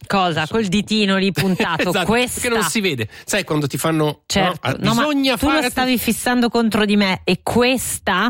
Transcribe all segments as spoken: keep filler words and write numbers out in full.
Cosa? Col ditino lì puntato. Esatto, questa che non si vede. Sai quando ti fanno... Certo, no, no, bisogna ma tu fare... lo stavi fissando contro di me. E questa...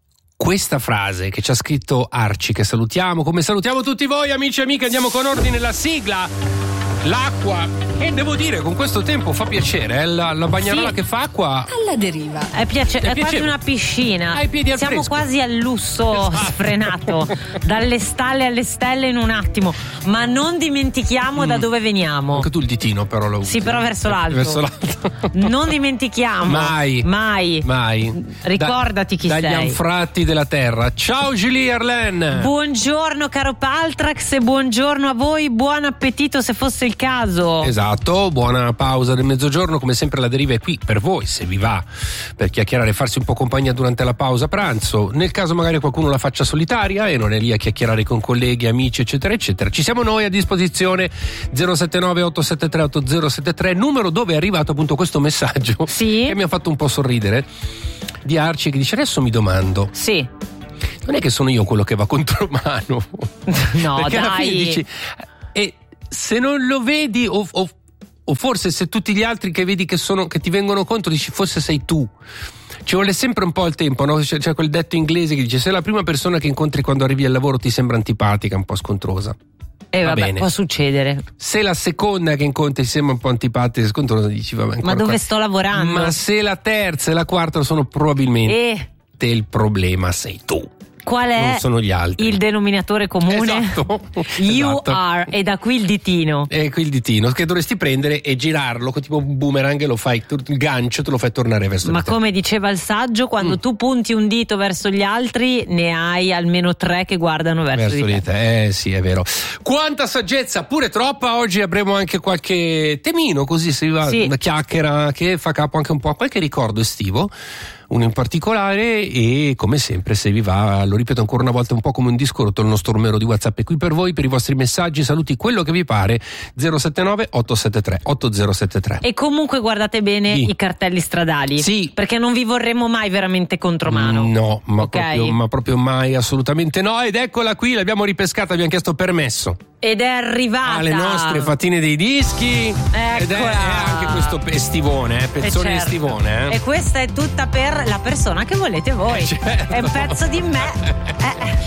Questa frase che ci ha scritto Arci, che salutiamo, come salutiamo tutti voi amici e amiche, andiamo con ordine la sigla. L'acqua, e devo dire con questo tempo fa piacere, eh? la, la bagnarola sì. che fa acqua alla deriva. È, piace- è, è quasi una piscina. Hai i piedi al Siamo fresco. quasi al lusso esatto. sfrenato, dalle stalle alle stelle in un attimo. Ma non dimentichiamo mm. da dove veniamo. Anche tu il ditino però lo usi. Sì, però verso l'alto. Verso l'alto. Non dimentichiamo. Mai. Mai. Mai. Ricordati da, chi dagli sei. Dagli anfratti della terra. Ciao Julie Erlen. Buongiorno caro Paltrax e buongiorno a voi. Buon appetito se fosse il caso. Esatto, buona pausa del mezzogiorno, come sempre la deriva è qui per voi, se vi va, per chiacchierare e farsi un po' compagnia durante la pausa pranzo, nel caso magari qualcuno la faccia solitaria e non è lì a chiacchierare con colleghi, amici eccetera eccetera. Ci siamo noi a disposizione, zero sette nove otto sette tre otto zero sette tre, numero dove è arrivato appunto questo messaggio sì. che mi ha fatto un po' sorridere, di Arci, che dice: adesso mi domando, sì, non è che sono io quello che va contromano? No, perché dai, alla fine dici, e se non lo vedi o, o, o forse se tutti gli altri che vedi che sono che ti vengono contro dici forse sei tu. Ci vuole sempre un po' il tempo, no? C'è, c'è quel detto inglese che dice: se la prima persona che incontri quando arrivi al lavoro ti sembra antipatica, un po' scontrosa, eh, va vabbè, bene, può succedere. Se la seconda che incontri ti sembra un po' antipatica e scontrosa, dici vabbè, ma dove qua. sto lavorando? Ma se la terza e la quarta sono probabilmente eh. il problema sei tu. Qual è non sono gli altri. Il denominatore comune? Esatto. You esatto. are, e da qui il ditino. E qui il ditino che dovresti prendere e girarlo tipo un boomerang e lo fai, il gancio te lo fai tornare verso ma di te. Come diceva il saggio, quando mm. tu punti un dito verso gli altri ne hai almeno tre che guardano verso, verso di te. te. Eh sì, è vero. Quanta saggezza, pure troppa. Oggi avremo anche qualche temino, così si va, sì. una chiacchiera che fa capo anche un po' a qualche ricordo estivo, uno in particolare, e come sempre se vi va, lo ripeto ancora una volta, un po' come un disco rotto, il nostro numero di WhatsApp è qui per voi, per i vostri messaggi, saluti, quello che vi pare, zero sette nove otto sette tre otto zero sette tre. E comunque guardate bene sì. i cartelli stradali, sì. perché non vi vorremmo mai veramente contromano. No, ma, okay? proprio, ma proprio mai, assolutamente no. Ed eccola qui, l'abbiamo ripescata, abbiamo chiesto permesso. Ed è arrivata alle nostre fatine dei dischi. Eccola. Ed è, è anche questo estivone, eh, pezzone certo. estivone. Eh. E questa è tutta per la persona che volete voi. Eh, certo. È un pezzo di me. Eh.